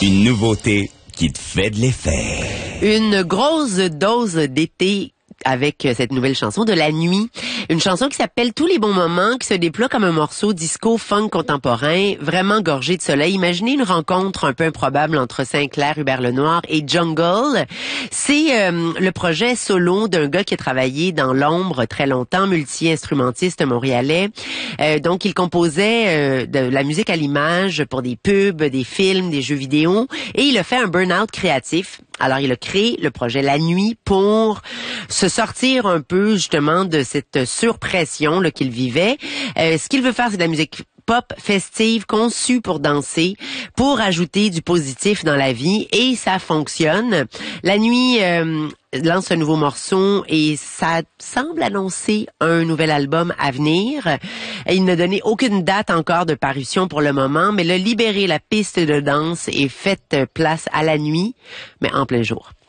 Une nouveauté qui te fait de l'effet. Une grosse dose d'été avec cette nouvelle chanson de La Nuit. Une chanson qui s'appelle Tous les bons moments, qui se déploie comme un morceau disco funk contemporain, vraiment gorgé de soleil. Imaginez une rencontre un peu improbable entre Sinclair, Hubert Lenoir et Jungle. C'est le projet solo d'un gars qui a travaillé dans l'ombre très longtemps, multi-instrumentiste montréalais. Donc, il composait de la musique à l'image pour des pubs, des films, des jeux vidéo. Et il a fait un burn-out créatif. Alors, il a créé le projet La Nuit pour se sortir un peu, justement, de cette surpression là, qu'il vivait. Ce qu'il veut faire, c'est de la musique pop festive conçue pour danser, pour ajouter du positif dans la vie, et ça fonctionne. La Nuit lance un nouveau morceau et ça semble annoncer un nouvel album à venir. Il n'a donné aucune date encore de parution pour le moment, mais il a libéré la piste de danse et fait place à la nuit, mais en plein jour.